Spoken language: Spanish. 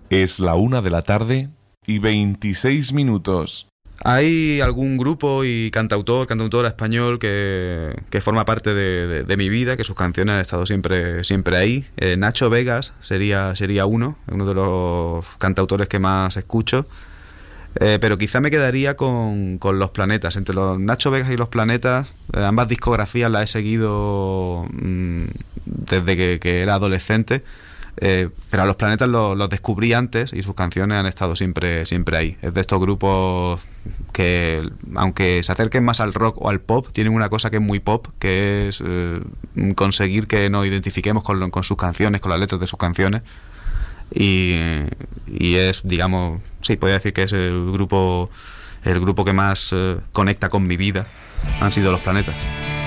Es la 1:26 ¿Hay algún grupo y cantautora español que forma parte de mi vida, que sus canciones han estado siempre ahí? Nacho Vegas sería uno de los cantautores que más escucho. Pero quizá me quedaría con Los Planetas. Entre los Nacho Vegas y Los Planetas, ambas discografías las he seguido desde que era adolescente. Pero a Los Planetas los descubrí antes y sus canciones han estado siempre ahí. Es de estos grupos que, aunque se acerquen más al rock o al pop, tienen una cosa que es muy pop, que es conseguir que nos identifiquemos con sus canciones, con las letras de sus canciones. Y es, digamos, sí, podría decir que es el grupo que más conecta con mi vida. Han sido Los Planetas.